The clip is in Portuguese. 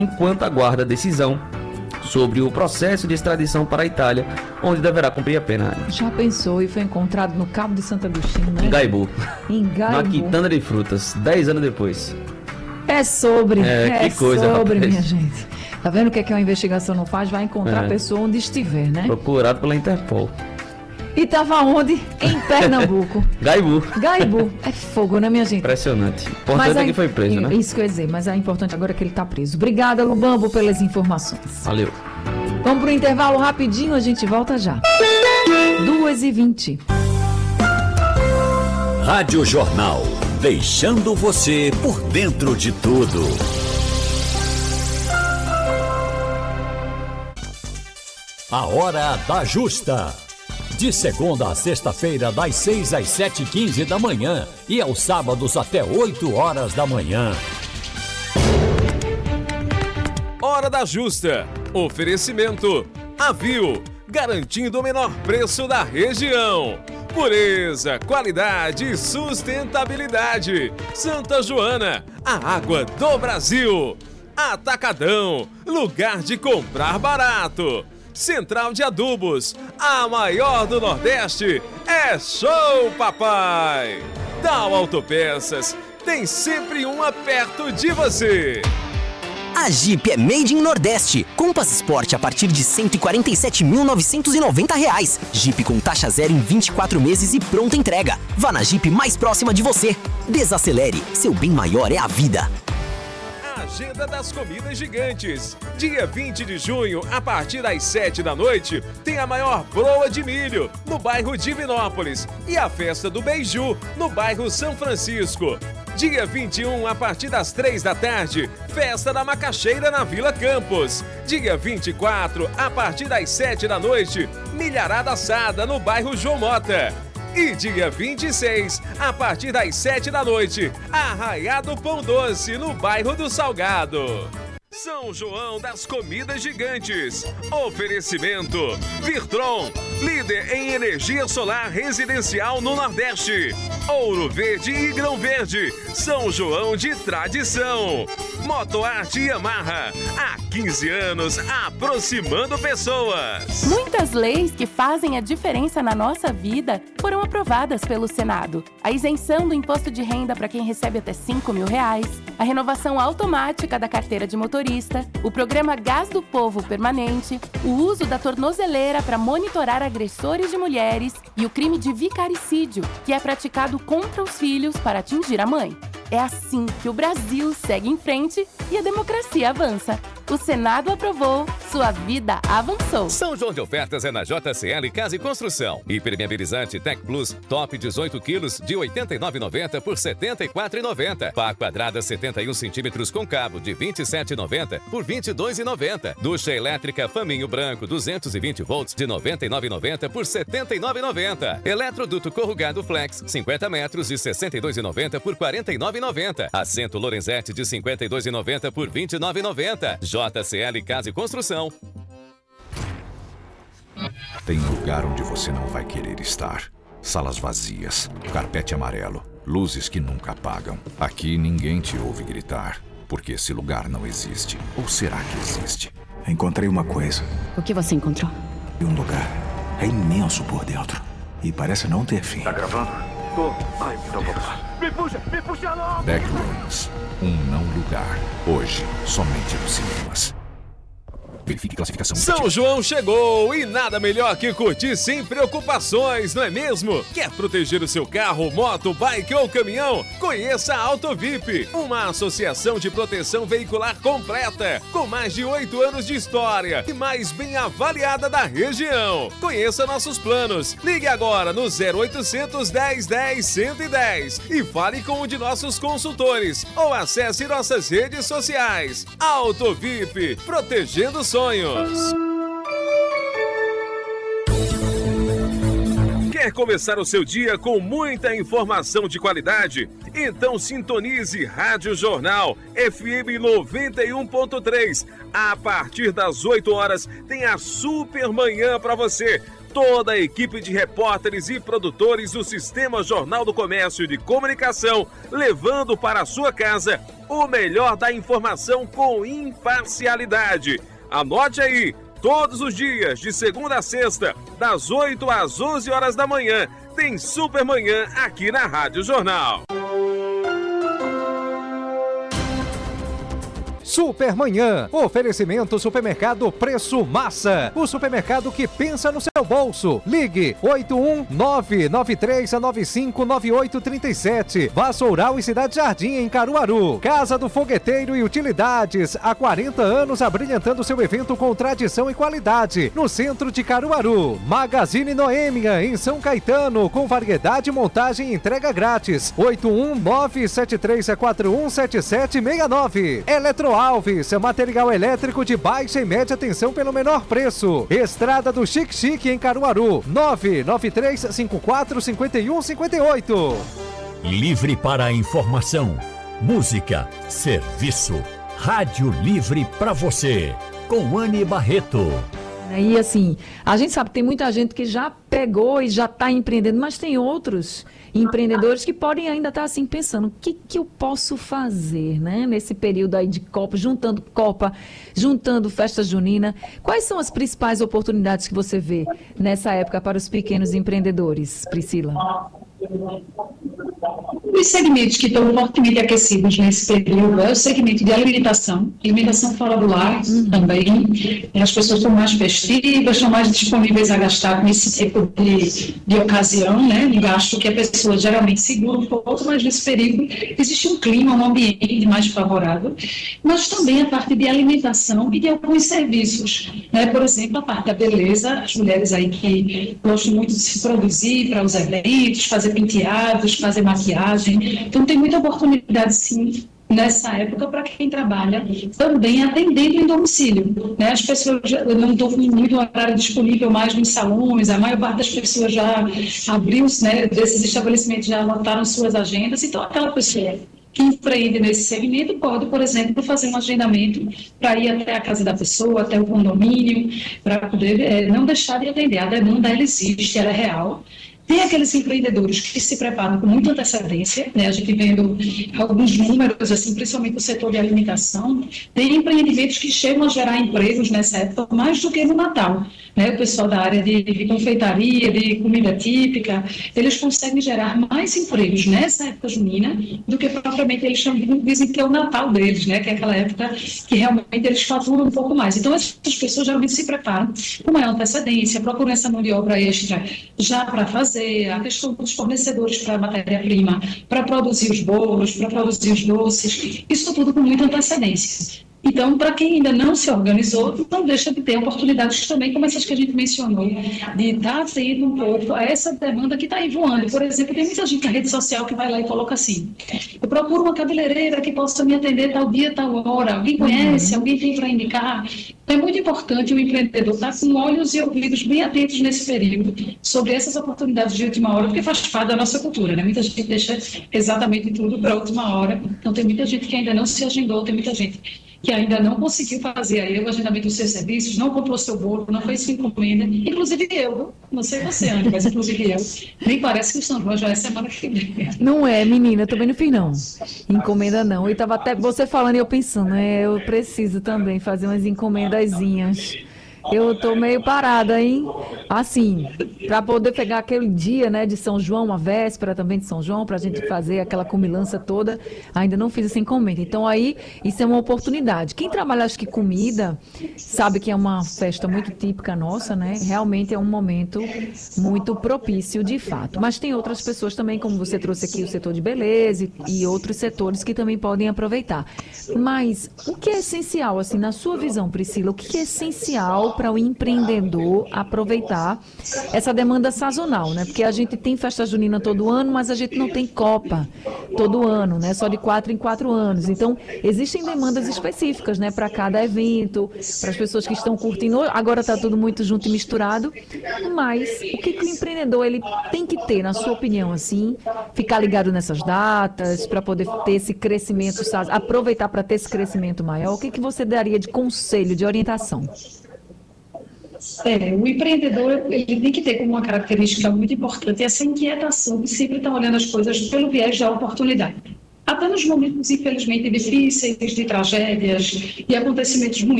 enquanto aguarda a decisão sobre o processo de extradição para a Itália, onde deverá cumprir a pena. Já pensou e foi encontrado no Cabo de Santo Agostinho, né? Em Gaibu. Na Quintana de Frutas, 10 anos depois. É sobre, que coisa, sobre, rapaz. minha gente. Tá vendo o que é que uma investigação não faz? Vai encontrar a pessoa onde estiver, né? Procurado pela Interpol. E tava onde? Em Pernambuco. Gaibu. É fogo, né, minha gente? Impressionante. O importante é que foi preso, né? Isso que eu ia dizer, mas é importante agora que ele tá preso. Obrigada, Lubambo, pelas informações. Valeu. Vamos pro intervalo rapidinho, a gente volta já. 2h20. Rádio Jornal, deixando você por dentro de tudo. A Hora da Justa. De segunda a sexta-feira, das 6 às 7h15 da manhã e aos sábados até 8 horas da manhã. Hora da Justa. Oferecimento Avil, garantindo o menor preço da região. Pureza, qualidade e sustentabilidade. Santa Joana, a água do Brasil. Atacadão, lugar de comprar barato. Central de Adubos, a maior do Nordeste. É show, papai! Tal Autopeças, tem sempre uma perto de você. A Jeep é Made in Nordeste. Compass Sport a partir de R$ 147.990. Jeep com taxa zero em 24 meses e pronta entrega. Vá na Jeep mais próxima de você. Desacelere, seu bem maior é a vida. Agenda das Comidas Gigantes. Dia 20 de junho, a partir das 7 da noite, tem a maior broa de milho, no bairro Divinópolis. E a festa do Beiju, no bairro São Francisco. Dia 21, a partir das 3 da tarde, festa da macaxeira na Vila Campos. Dia 24, a partir das 7 da noite, milharada assada no bairro João Mota. E dia 26, a partir das 7 da noite, Arraiado Pão Doce, no bairro do Salgado. São João das Comidas Gigantes. Oferecimento Virtron, líder em energia solar residencial no Nordeste. Ouro Verde e Grão Verde, São João de tradição. Motoarte Yamaha, há 15 anos aproximando pessoas. Muitas leis que fazem a diferença na nossa vida foram aprovadas pelo Senado. A isenção do imposto de renda para quem recebe até R$5.000, a renovação automática da carteira de motorista, o programa Gás do Povo permanente, o uso da tornozeleira para monitorar agressores de mulheres e o crime de vicaricídio, que é praticado contra os filhos para atingir a mãe. É assim que o Brasil segue em frente e a democracia avança. O Senado aprovou, sua vida avançou. São João de ofertas é na JCL Casa e Construção. Impermeabilizante Tec Plus, top 18 quilos de R$ 89,90 por R$ 74,90. Pá quadrada 71 centímetros com cabo de R$ 27,90 por R$ 22,90. Ducha elétrica Faminho Branco 220 volts de R$ 99,90 por R$ 79,90. Eletroduto corrugado Flex 50 metros de R$ 62,90 por R$ 49,90. Assento Lorenzetti de R$ 52,90 por R$ 29,90. JCL Casa e Construção. Tem lugar onde você não vai querer estar. Salas vazias, carpete amarelo, luzes que nunca apagam. Aqui ninguém te ouve gritar, porque esse lugar não existe. Ou será que existe? Encontrei uma coisa. O que você encontrou? Um lugar. É imenso por dentro. E parece não ter fim. Tá gravando? Tô. Ai, então vamos lá. Me puxa logo! Backrooms, um não lugar. Hoje, somente nos cinemas. Verifique classificação. São João chegou e nada melhor que curtir sem preocupações, não é mesmo? Quer proteger o seu carro, moto, bike ou caminhão? Conheça a AutoVip, uma associação de proteção veicular completa, com mais de 8 anos de história e mais bem avaliada da região. Conheça nossos planos. Ligue agora no 0800 10 10 110 e fale com um de nossos consultores ou acesse nossas redes sociais. AutoVip, protegendo sonhos. Quer começar o seu dia com muita informação de qualidade? Então sintonize Rádio Jornal FM 91.3. A partir das 8 horas tem a super manhã para você. toda a equipe de repórteres e produtores do Sistema Jornal do Comércio de Comunicação, levando para a sua casa o melhor da informação com imparcialidade. Anote aí, todos os dias, de segunda a sexta, das 8 às 11 horas da manhã, tem Supermanhã aqui na Rádio Jornal. Supermanhã, oferecimento Supermercado Preço Massa, o supermercado que pensa no seu bolso. Ligue 81993959837. Vassoural e Cidade Jardim em Caruaru. Casa do Fogueteiro e Utilidades, há 40 anos abrilhantando seu evento com tradição e qualidade, no centro de Caruaru. Magazine Noêmia em São Caetano, com variedade, montagem e entrega grátis. 81973417769. Eletroalves, material elétrico de baixa e média tensão pelo menor preço. Estrada do Chique Chique em Caruaru, 993545158. Livre para a informação, música, serviço. Rádio Livre para você, com Anne Barreto. E assim, a gente sabe que tem muita gente que já pegou e já está empreendendo, mas tem outros empreendedores que podem ainda estar assim pensando, o que eu posso fazer, né? Nesse período aí de Copa, juntando festa junina. Quais são as principais oportunidades que você vê nessa época para os pequenos empreendedores, Priscila? Os segmentos que estão fortemente aquecidos nesse período é o segmento de alimentação fora do lar também. As pessoas estão mais festivas, estão mais disponíveis a gastar com esse tipo de ocasião, né? Um gasto que a pessoa geralmente segura um pouco, mas nesse período existe um clima, um ambiente mais favorável. Mas também a parte de alimentação e de alguns serviços, né? Por exemplo, a parte da beleza, as mulheres aí que gostam muito de se produzir para os eventos, fazer penteados, fazer maquiagem. Então tem muita oportunidade sim nessa época para quem trabalha também atendendo em domicílio, né? As pessoas não estão com muito horário disponível mais nos salões, a maior parte das pessoas já abriu, né, desses estabelecimentos já lotaram suas agendas, então aquela pessoa que empreende nesse segmento pode, por exemplo, fazer um agendamento para ir até a casa da pessoa, até o condomínio, para poder não deixar de atender. A demanda, ela existe, ela é real. Tem aqueles empreendedores que se preparam com muita antecedência, né? A gente vendo alguns números, assim, principalmente no setor de alimentação, tem empreendimentos que chegam a gerar empregos nessa época mais do que no Natal, né? O pessoal da área de confeitaria, de comida típica, eles conseguem gerar mais empregos nessa época junina do que propriamente eles dizem que é o Natal deles, né? Que é aquela época que realmente eles faturam um pouco mais. Então, essas pessoas geralmente se preparam com maior antecedência, procuram essa mão de obra extra já para fazer, a questão dos fornecedores para a matéria-prima, para produzir os bolos, para produzir os doces, isso tudo com muita antecedência. Então, para quem ainda não se organizou, não deixa de ter oportunidades também, como essas que a gente mencionou, de estar tendo um pouco essa demanda que está aí voando. Por exemplo, tem muita gente na rede social que vai lá e coloca assim: eu procuro uma cabeleireira que possa me atender tal dia, tal hora. Alguém conhece? Alguém tem para indicar? Então, é muito importante o empreendedor estar com olhos e ouvidos bem atentos nesse período sobre essas oportunidades de última hora, porque faz parte da nossa cultura, né? Muita gente deixa exatamente tudo para a última hora. Então, tem muita gente que ainda não se agendou, tem muita gente que ainda não conseguiu fazer aí o agendamento dos seus serviços, não comprou seu bolo, não fez sua encomenda, inclusive eu, não sei você, Ana, mas inclusive eu, nem parece que o São João já é semana que vem. Não é, menina, eu também não fiz não, encomenda não, e tava até você falando e eu pensando, eu preciso também fazer umas encomendazinhas. Eu tô meio parada, hein? Assim, para poder pegar aquele dia, né, de São João, a véspera também de São João, pra gente fazer aquela comilança toda, ainda não fiz essa encomenda. Então aí, isso é uma oportunidade. Quem trabalha, acho que comida, sabe que é uma festa muito típica nossa, né? Realmente é um momento muito propício, de fato. Mas tem outras pessoas também, como você trouxe aqui, o setor de beleza e outros setores que também podem aproveitar. Mas o que é essencial, assim, na sua visão, Priscila, o que é essencial para o empreendedor aproveitar essa demanda sazonal, né? Porque a gente tem festa junina todo ano, mas a gente não tem Copa todo ano, né? Só de 4 em 4 anos. Então, existem demandas específicas, né? Para cada evento, para as pessoas que estão curtindo. Agora está tudo muito junto e misturado. Mas o que o empreendedor ele tem que ter, na sua opinião, assim, ficar ligado nessas datas para poder ter esse crescimento, aproveitar para ter esse crescimento maior? O que você daria de conselho, de orientação? O empreendedor, ele tem que ter como uma característica muito importante essa inquietação de sempre estar olhando as coisas pelo viés da oportunidade. Até nos momentos, infelizmente, difíceis, de tragédias e acontecimentos ruins,